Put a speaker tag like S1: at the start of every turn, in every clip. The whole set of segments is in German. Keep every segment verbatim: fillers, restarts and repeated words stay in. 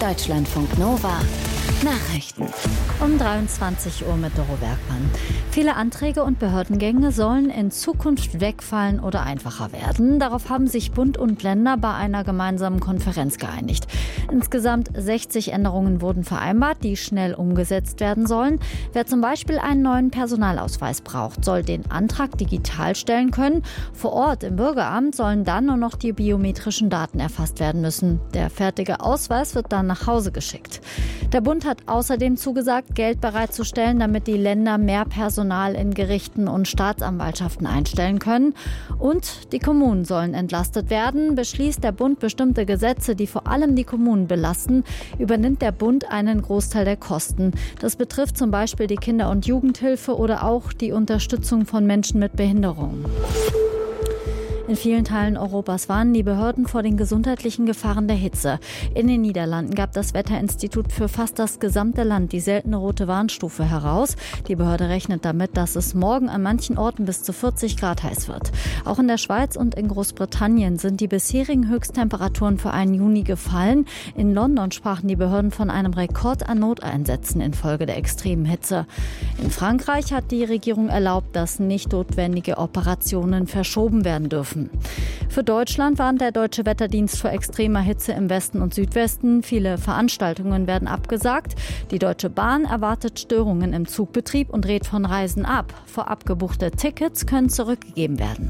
S1: Deutschlandfunk Nova Nachrichten.
S2: Um dreiundzwanzig Uhr mit Doro Bergmann. Viele Anträge und Behördengänge sollen in Zukunft wegfallen oder einfacher werden. Darauf haben sich Bund und Länder bei einer gemeinsamen Konferenz geeinigt. Insgesamt sechzig Änderungen wurden vereinbart, die schnell umgesetzt werden sollen. Wer zum Beispiel einen neuen Personalausweis braucht, soll den Antrag digital stellen können. Vor Ort im Bürgeramt sollen dann nur noch die biometrischen Daten erfasst werden müssen. Der fertige Ausweis wird dann nach Hause geschickt. Der Bund hat außerdem zugesagt, Geld bereitzustellen, damit die Länder mehr Personal in Gerichten und Staatsanwaltschaften einstellen können. Und die Kommunen sollen entlastet werden. Beschließt der Bund bestimmte Gesetze, die vor allem die Kommunen belasten, übernimmt der Bund einen Großteil der Kosten. Das betrifft zum Beispiel die Kinder- und Jugendhilfe oder auch die Unterstützung von Menschen mit Behinderungen. In vielen Teilen Europas warnen die Behörden vor den gesundheitlichen Gefahren der Hitze. In den Niederlanden gab das Wetterinstitut für fast das gesamte Land die seltene rote Warnstufe heraus. Die Behörde rechnet damit, dass es morgen an manchen Orten bis zu vierzig Grad heiß wird. Auch in der Schweiz und in Großbritannien sind die bisherigen Höchsttemperaturen für einen Juni gefallen. In London sprachen die Behörden von einem Rekord an Noteinsätzen infolge der extremen Hitze. In Frankreich hat die Regierung erlaubt, dass nicht notwendige Operationen verschoben werden dürfen. Für Deutschland warnt der Deutsche Wetterdienst vor extremer Hitze im Westen und Südwesten. Viele Veranstaltungen werden abgesagt. Die Deutsche Bahn erwartet Störungen im Zugbetrieb und rät von Reisen ab. Vorab gebuchte Tickets können zurückgegeben werden.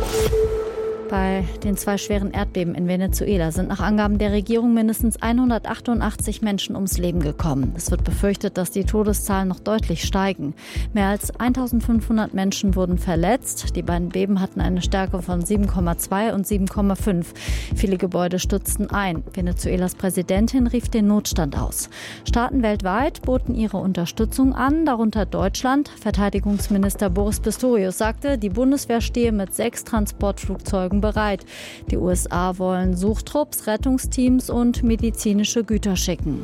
S2: Bei den zwei schweren Erdbeben in Venezuela sind nach Angaben der Regierung mindestens hundertachtundachtzig Menschen ums Leben gekommen. Es wird befürchtet, dass die Todeszahlen noch deutlich steigen. Mehr als eintausendfünfhundert Menschen wurden verletzt. Die beiden Beben hatten eine Stärke von sieben Komma zwei und sieben Komma fünf. Viele Gebäude stürzten ein. Venezuelas Präsidentin rief den Notstand aus. Staaten weltweit boten ihre Unterstützung an, darunter Deutschland. Verteidigungsminister Boris Pistorius sagte, die Bundeswehr stehe mit sechs Transportflugzeugen bereit. Die U S A wollen Suchtrupps, Rettungsteams und medizinische Güter schicken.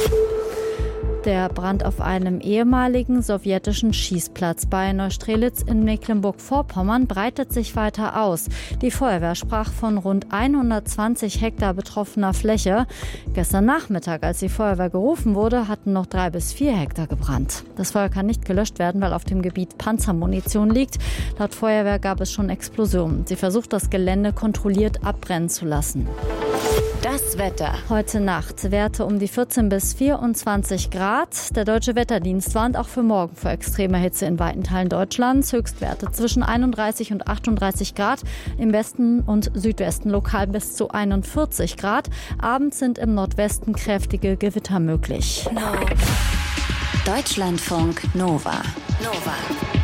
S2: Der Brand auf einem ehemaligen sowjetischen Schießplatz bei Neustrelitz in Mecklenburg-Vorpommern breitet sich weiter aus. Die Feuerwehr sprach von rund hundertzwanzig Hektar betroffener Fläche. Gestern Nachmittag, als die Feuerwehr gerufen wurde, hatten noch drei bis vier Hektar gebrannt. Das Feuer kann nicht gelöscht werden, weil auf dem Gebiet Panzermunition liegt. Laut Feuerwehr gab es schon Explosionen. Sie versucht, das Gelände kontrolliert abbrennen zu lassen.
S1: Das Wetter.
S2: Heute Nacht Werte um die vierzehn bis vierundzwanzig Grad. Der Deutsche Wetterdienst warnt auch für morgen vor extremer Hitze in weiten Teilen Deutschlands. Höchstwerte zwischen einunddreißig und achtunddreißig Grad. Im Westen und Südwesten lokal bis zu einundvierzig Grad. Abends sind im Nordwesten kräftige Gewitter möglich.
S1: No. Deutschlandfunk Nova. Nova.